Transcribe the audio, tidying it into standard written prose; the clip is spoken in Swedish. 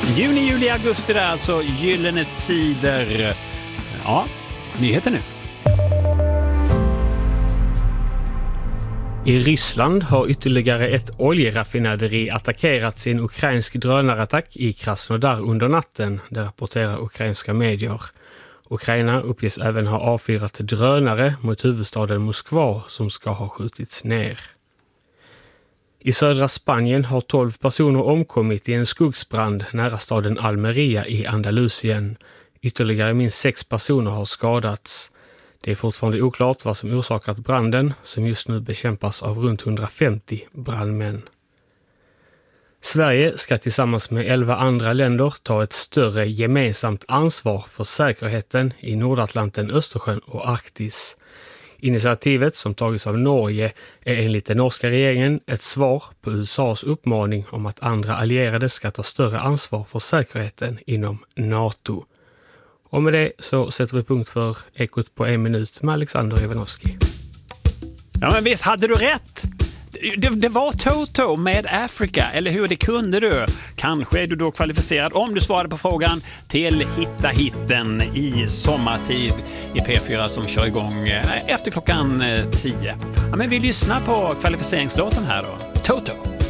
Juni, juli, augusti där alltså, gyllene tider. Ja, nyheter nu. I Ryssland har ytterligare ett oljeraffinaderi attackerat sin ukrainsk drönarattack i Krasnodar under natten, det rapporterar ukrainska medier. Ukraina uppges även ha avfyrat drönare mot huvudstaden Moskva som ska ha skjutits ner. I södra Spanien har 12 personer omkommit i en skogsbrand nära staden Almeria i Andalusien. Ytterligare minst 6 personer har skadats. Det är fortfarande oklart vad som orsakat branden, som just nu bekämpas av runt 150 brandmän. Sverige ska tillsammans med 11 andra länder ta ett större gemensamt ansvar för säkerheten i Nordatlanten, Östersjön och Arktis. Initiativet, som tagits av Norge, är enligt den norska regeringen ett svar på USAs uppmaning om att andra allierade ska ta större ansvar för säkerheten inom NATO. Och med det så sätter vi punkt för Ekot på 1 minut med Alexander Ivanovski. Ja, men visst hade du rätt. Det var Toto med Africa, eller hur? Det kunde du. Kanske är du då kvalificerad om du svarade på frågan till Hitta hitten i sommartid i P4 som kör igång efter klockan 10. Ja, men vi lyssnar på kvalificeringslåten här då. Toto.